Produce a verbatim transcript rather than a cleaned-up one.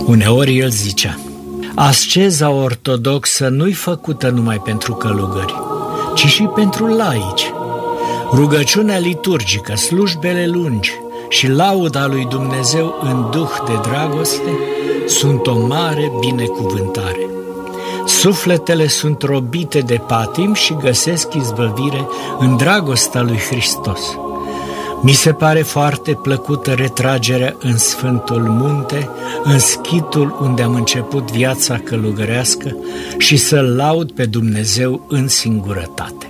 Uneori el zicea: asceza ortodoxă nu-i făcută numai pentru călugări, ci și pentru laici. Rugăciunea liturgică, slujbele lungi și lauda lui Dumnezeu în duh de dragoste sunt o mare binecuvântare. Sufletele sunt robite de patim și găsesc izbăvire în dragostea lui Hristos. Mi se pare foarte plăcută retragerea în Sfântul Munte, în schitul unde am început viața călugărească, și să-L laud pe Dumnezeu în singurătate.